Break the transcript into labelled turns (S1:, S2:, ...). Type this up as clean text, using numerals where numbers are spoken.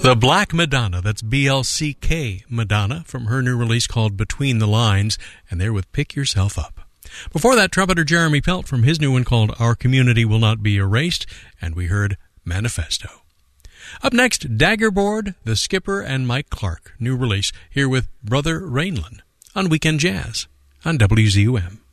S1: The Black Madonna, that's BLCK Madonna, from her new release called Between the Lines, and they're with Pick Yourself Up. Before that, trumpeter Jeremy Pelt from his new one called Our Community Will Not Be Erased, and we heard Manifesto. Up next, Daggerboard, The Skipper, and Mike Clark, new release, here with Brother Rainlin on Weekend Jazz on WZUM.